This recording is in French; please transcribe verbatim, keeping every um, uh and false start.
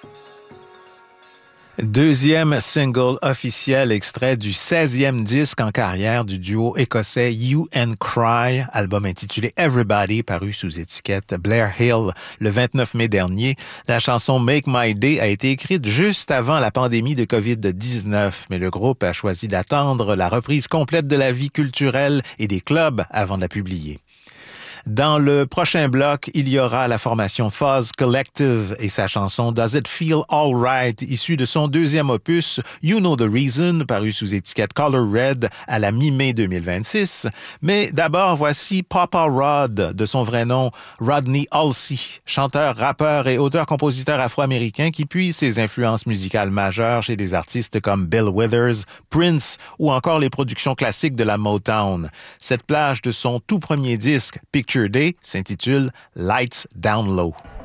Deuxième single officiel extrait du seizième disque en carrière du duo écossais Hue and Cry, album intitulé Everybody, paru sous étiquette Blair Hill le vingt-neuf mai dernier. La chanson Make My Day a été écrite juste avant la pandémie de covid dix-neuf, mais le groupe a choisi d'attendre la reprise complète de la vie culturelle et des clubs avant de la publier. Dans le prochain bloc, il y aura la formation Fuzz Collective et sa chanson Does It Feel Alright, issue de son deuxième opus You Know the Reason, paru sous étiquette Color Red à la mi-mai deux mille vingt-six. Mais d'abord, voici Papa Rod, de son vrai nom Rodney Halsey, chanteur, rappeur et auteur-compositeur afro-américain qui puise ses influences musicales majeures chez des artistes comme Bill Withers, Prince ou encore les productions classiques de la Motown. Cette plage de son tout premier disque, Picture Day, s'intitule Lights Down Low.